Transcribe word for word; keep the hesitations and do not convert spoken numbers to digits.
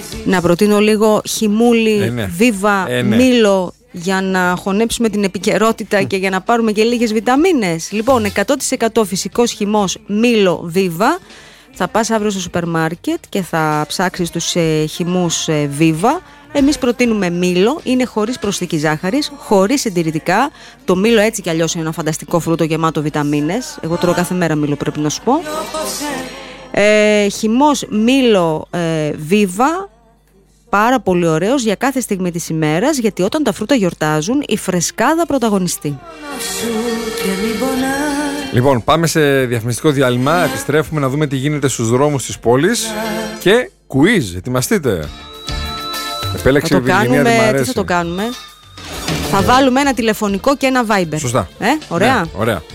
Να προτείνω λίγο χυμούλη, ε, ναι. βίβα, ε, ναι. μήλο, για να χωνέψουμε την επικαιρότητα και για να πάρουμε και λίγες βιταμίνες. Λοιπόν, εκατό τοις εκατό φυσικός χυμός, μήλο, βίβα. Θα πας αύριο στο σούπερ μάρκετ και θα ψάξεις τους ε, χυμούς ε, βίβα. Εμείς προτείνουμε μήλο, είναι χωρίς προσθήκη ζάχαρης, χωρίς συντηρητικά. Το μήλο έτσι κι αλλιώς είναι ένα φανταστικό φρούτο γεμάτο βιταμίνες. Εγώ τρώω κάθε μέρα μήλο, πρέπει να σου πω. Ε, χυμός, μήλο, ε, βίβα. Πάρα πολύ ωραίος για κάθε στιγμή της ημέρας, γιατί όταν τα φρούτα γιορτάζουν, η φρεσκάδα πρωταγωνιστεί. Λοιπόν, πάμε σε διαφημιστικό διάλειμμα. Επιστρέφουμε να δούμε τι γίνεται στους δρόμους της πόλης. Και quiz, ετοιμαστείτε. Επέλεξε θα το η Βυργινία, κάνουμε, τι μ' αρέσει. τι θα το κάνουμε. Θα βάλουμε ένα τηλεφωνικό και ένα Viber. Σωστά. Ε, ωραία. Ναι, ωραία.